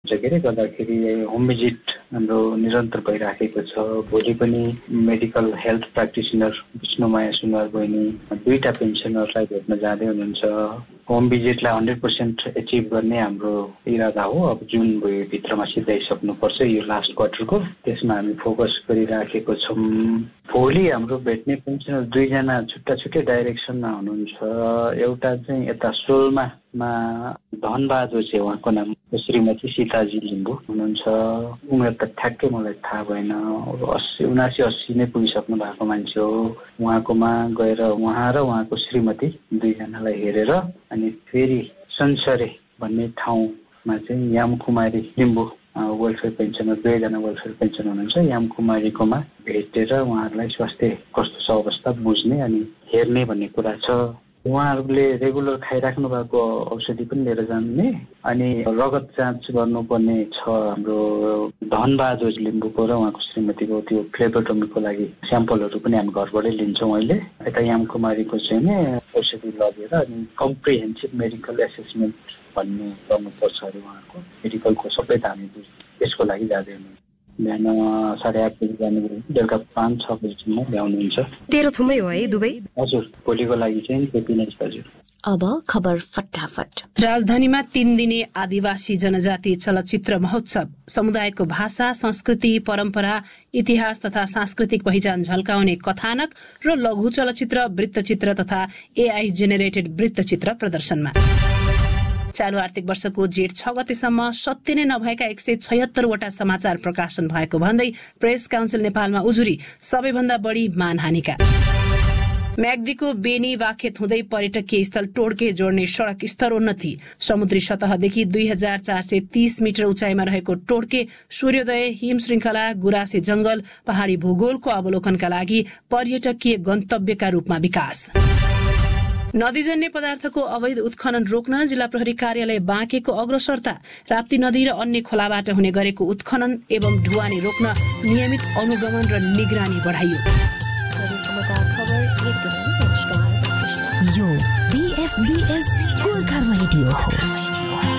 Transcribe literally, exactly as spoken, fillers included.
के अरे गर्दाखेरि होम भिजिट हाम्रो निरन्तर भइराखेको छ। भोलि पनि medical health practitioner Bishnumaya Sunuwar बहिनी दुईटा पेन्सनरलाई भेट्न जाँदै हुनुहुन्छ। होम भिजिटलाई हन्ड्रेड पर्सेन्ट एचिभ गर्ने हाम्रो इरादा हो। अब जुन भित्रमा सिधाइसक्नुपर्छ यो लास्ट क्वार्टरको, त्यसमा हामी फोकस गरिराखेको छौँ। भोलि हाम्रो भेट्ने पेन्सनर दुईजना छुट्टा छुट्टै डाइरेक्सनमा हुनुहुन्छ। एउटा चाहिँ यता सोलमा मा धनबहादुर चाहिँ उहाँको नाम श्रीमती सीताजी लिम्बू हुनुहुन्छ। उमेर त ठ्याक्कै मलाई थाहा भएन, अस्सी उनासी अस्सी नै पुगिसक्नु भएको मान्छे हो। उहाँकोमा गएर उहाँ र उहाँको श्रीमती दुईजनालाई हेरेर अनि फेरि सन्सरे भन्ने ठाउँमा चाहिँ यामकुमारी लिम्बू वेलफेयर पेन्सनर दुईजना वेलफेयर पेन्सन हुनुहुन्छ। यामकुमारीकोमा भेटेर उहाँहरूलाई स्वास्थ्य कस्तो छ अवस्था बुझ्ने अनि हेर्ने भन्ने कुरा छ। उहाँहरूले रेगुलर खाइराख्नु भएको औषधि पनि लिएर जाने अनि रगत जाँच गर्नुपर्ने छ। हाम्रो धनबहादुर लिम्बूको र उहाँको श्रीमतीको त्यो फ्लेबोटोमीको लागि स्याम्पलहरू पनि हामी घरबाटै लिन्छौँ अहिले। यता यामकुमारीको चाहिँ नि औषधि लगेर अनि कम्प्रिहेन्सिभ मेडिकल एसेसमेन्ट भन्ने गर्नुपर्छ अरे उहाँको मेडिकलको सबै त हामी त्यसको लागि जाँदै हुनुहुन्छ। बिहान साढे आठ बजी जाने बेलुका पाँच छ बजीसम्म ल्याउनुहुन्छ। तेह्र थुमै हो है दुवै? हजुर, भोलिको लागि चाहिँ त्यति नै छ। हजुर, अब खबर फटाफट। राजधानीमा तीन दिने आदिवासी जनजाति चलचित्र महोत्सव समुदायको भाषा, संस्कृति, परम्परा, इतिहास तथा सांस्कृतिक पहिचान झल्काउने कथानक र लघु चलचित्र, वृत्तचित्र तथा एआई जेनेरेटेड वृत्तचित्र प्रदर्शनमा। चालू आर्थिक वर्षको जेठ छ गतेसम्म सत्य नै नभएका एक सय छयत्तरवटा समाचार प्रकाशन भएको भन्दै प्रेस काउन्सिल नेपालमा उजुरी सबैभन्दा बढी मानहानिका। म्याग्दीको बेनी वाखेत हुँदै पर्यटकीय स्थल टोड्के जोड्ने सड़क स्तरोन्नति। समुद्री सतहदेखि दुई हजार चार सय तीस मिटर उचाइमा रहेको टोड्के सूर्योदय, हिम श्रृंखला, गुरासे जंगल, पहाड़ी भूगोलको अवलोकनका लागि पर्यटकीय गन्तव्यका रूपमा विकास। नदीजन्य पदार्थको अवैध उत्खनन रोक्न जिल्ला प्रहरी कार्यालय बाँकेको अग्रसरता। राप्ती नदी र अन्य खोलाबाट हुने गरेको उत्खनन एवं ढुवानी रोक्न नियमित अनुगमन र निगरानी बढाइयो। यो बीएफबीएस गोर्खा रेडियो हो।